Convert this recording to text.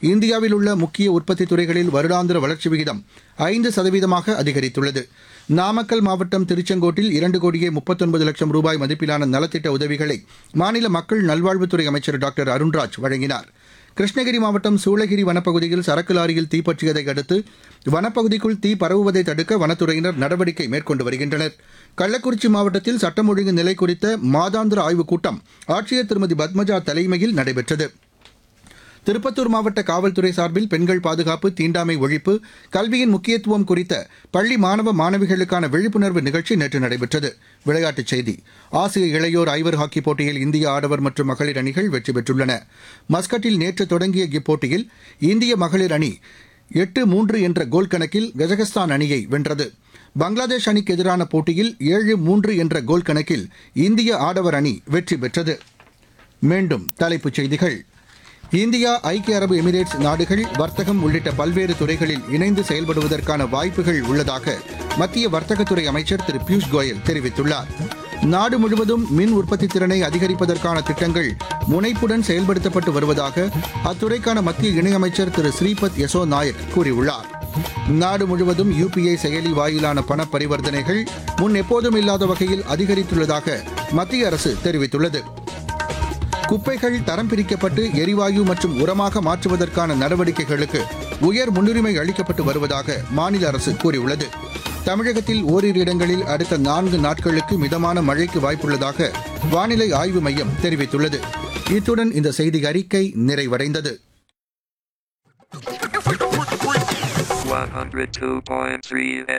இந்தியாவில் உள்ள முக்கிய உற்பத்தி துறைகளில் வருடாந்திர வளர்ச்சி விகிதம் 5% அதிகரித்துள்ளது. நாமக்கல் மாவட்டம் திருச்செங்கோட்டில் 2,39,00,000 ரூபாய் மதிப்பிலான நலத்திட்ட உதவிகளை மாநில மக்கள் நல்வாழ்வுத்துறை அமைச்சர் டாக்டர் அருண்ராஜ் வழங்கினார். கிருஷ்ணகிரி மாவட்டம் சூளகிரி வனப்பகுதியில் சரக்கு லாரியில் தீப்பற்றியதை அடுத்து வனப்பகுதிக்குள் தீ பரவுவதை தடுக்க வனத்துறையினர் நடவடிக்கை மேற்கொண்டு வருகின்றனர். கள்ளக்குறிச்சி மாவட்டத்தில் சட்டம் ஒழுங்கு நிலை குறித்த மாதாந்திர ஆய்வுக் கூட்டம் ஆட்சியர் திருமதி பத்மஜா தலைமையில் நடைபெற்றது. திருப்பத்தூர் மாவட்ட காவல்துறை சார்பில் பெண்கள் பாதுகாப்பு, தீண்டாமை ஒழிப்பு, கல்வியின் முக்கியத்துவம் குறித்த பள்ளி மாணவ மாணவிகளுக்கான விழிப்புணர்வு நிகழ்ச்சி நேற்று நடைபெற்றது. விளையாட்டுச் செய்தி. ஆசிய இளையோர் ஐவர் ஹாக்கி போட்டியில் இந்திய ஆடவர் மற்றும் மகளிர் அணிகள் வெற்றி பெற்றுள்ளன. மஸ்கட்டில் நேற்று தொடங்கிய இப்போட்டியில் இந்திய மகளிர் அணி 8-3 என்ற கோல் கணக்கில் கஜகஸ்தான் அணியை வென்றது. பங்களாதேஷ் அணிக்கு எதிரான போட்டியில் 7-3 என்ற கோல் கணக்கில் இந்திய ஆடவர் அணி வெற்றி பெற்றது. மீண்டும் தலைப்புச் செய்திகள். இந்தியா, ஐக்கிய அரபு எமிரேட்ஸ் நாடுகள் வர்த்தகம் உள்ளிட்ட பல்வேறு துறைகளில் இணைந்து செயல்படுவதற்கான வாய்ப்புகள் உள்ளதாக மத்திய வர்த்தகத்துறை அமைச்சர் திரு பியூஷ் கோயல் தெரிவித்துள்ளார். நாடு முழுவதும் மின் உற்பத்தி திறனை அதிகரிப்பதற்கான திட்டங்கள் முனைப்புடன் செயல்படுத்தப்பட்டு வருவதாக அத்துறைக்கான மத்திய இணையமைச்சர் திரு ஸ்ரீபத் யசோ நாயக் கூறியுள்ளார். நாடு முழுவதும் UPI செயலி வாயிலான பண பரிவர்த்தனைகள் முன் எப்போதும் இல்லாத வகையில் அதிகரித்துள்ளதாக மத்திய அரசு தெரிவித்துள்ளது. குப்பைகள் தரம் பிரிக்கப்பட்டு எரிவாயு மற்றும் உரமாக மாற்றுவதற்கான நடவடிக்கைகளுக்கு உயர் முன்னுரிமை அளிக்கப்பட்டு வருவதாக மாநில அரசு கூறியுள்ளது. தமிழகத்தில் ஓரிரு இடங்களில் அடுத்த 4 நாட்களுக்கு மிதமான மழைக்கு வாய்ப்புள்ளதாக வானிலை ஆய்வு மையம் தெரிவித்துள்ளது. இத்துடன் இந்த செய்தி அறிக்கை நிறைவடைந்தது. 102.3